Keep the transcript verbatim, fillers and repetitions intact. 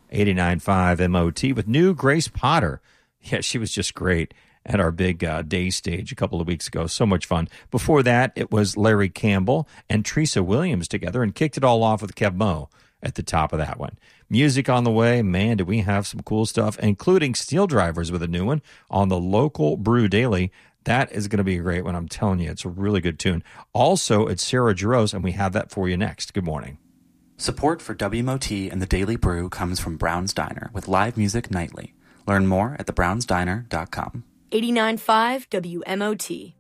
eighty-nine point five M O T with new Grace Potter. Yeah, she was just great at our big uh, day stage a couple of weeks ago. So much fun. Before that, it was Larry Campbell and Teresa Williams together, and kicked it all off with Kev Mo at the top of that one. Music on the way. Man, do we have some cool stuff, including Steel Drivers with a new one on the Local Brew Daily. That is going to be a great one. I'm telling you, it's a really good tune. Also, it's Sarah Jaros, and we have that for you next. Good morning. Support for W M O T and the Daily Brew comes from Brown's Diner with live music nightly. Learn more at the browns diner dot com. eighty-nine point five W M O T.